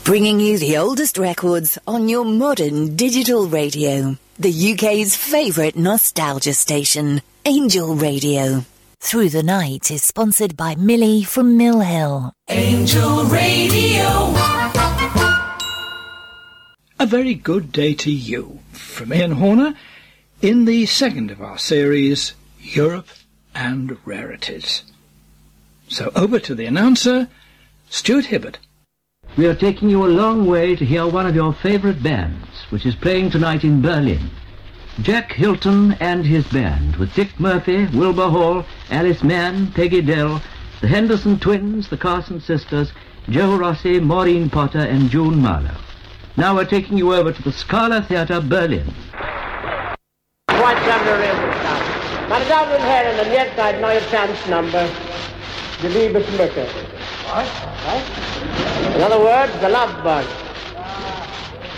bringing you the oldest records on your modern digital radio. The UK's favourite nostalgia station, Angel Radio. Through the Night is sponsored by Millie from Mill Hill. Angel Radio. A very good day to you from Ian Horner in the second of our series, Europe and Rarities. So over to the announcer, Stuart Hibbert. We are taking you a long way to hear one of your favourite bands, which is playing tonight in Berlin. Jack Hilton and his band, with Dick Murphy, Wilbur Hall, Alice Mann, Peggy Dell, the Henderson Twins, the Carson Sisters, Joe Rossi, Maureen Potter and June Marlowe. Now we're taking you over to the Scala Theatre, Berlin. Quite railway stop. Meine Damen und Herren, und jetzt ein neuer Tanznummer, Die Liebesmücke. What? In other words, the love bug.